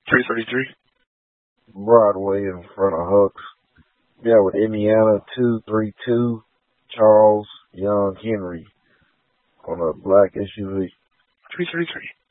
333. Broadway in front of Hucks. Yeah, with Indiana 232, Charles Young Henry on a black SUV. 333.